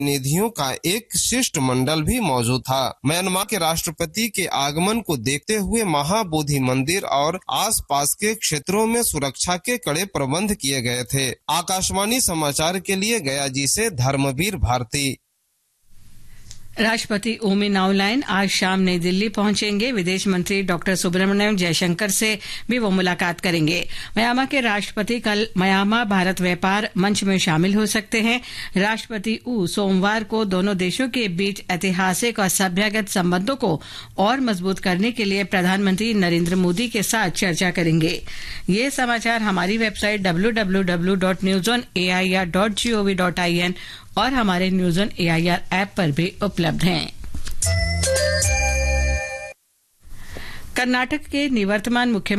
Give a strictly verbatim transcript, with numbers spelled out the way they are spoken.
प्रतिनिधियों का एक शिष्टमंडल भी मौजूद था। म्यांमार के राष्ट्रपति के आगमन को देखते हुए महाबोधि मंदिर और आसपास के क्षेत्रों में सुरक्षा के कड़े प्रबंध किए गए थे। आकाशवाणी समाचार के लिए गया जी से धर्मवीर भारती। राष्ट्रपति ओमी नाउलाइन आज शाम नई दिल्ली पहुंचेंगे। विदेश मंत्री डॉक्टर सुब्रमण्यम जयशंकर से भी वो मुलाकात करेंगे। म्यांमार के राष्ट्रपति कल म्यांमार भारत व्यापार मंच में शामिल हो सकते हैं। राष्ट्रपति ऊ सोमवार को दोनों देशों के बीच ऐतिहासिक और सभ्यगत संबंधों को और मजबूत करने के लिए प्रधानमंत्री नरेंद्र मोदी के साथ चर्चा करेंगे। ये समाचार हमारी website W W W dot news on A I R dot G O V dot I N और हमारे news on A I R app पर भी उपलब्ध हैं। कर्नाटक के निवर्तमान मुख्यमंत्री